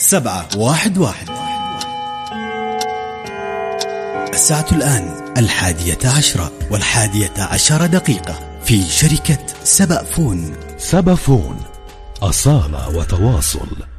711. الساعة الآن 11:10 و11 في شركة سبأ فون. سبأ فون، أصالة وتواصل.